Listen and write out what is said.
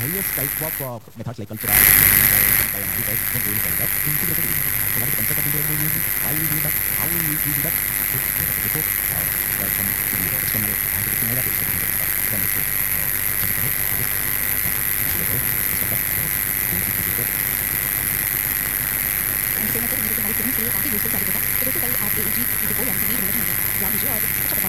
various type of methods like cultura, methods and rules like that. Integrated reading. So what is the concept of integrated reading? Why we do that? How we do that? So before there are some external architecture that is then it's सो मतलब मुझे हमारी film के लिए काफ़ी useful साबित होगा। तो दोस्तों कल आप एजी को यानी कि नीड मैनेजमेंट एग्जाम लीजिए और अच्छा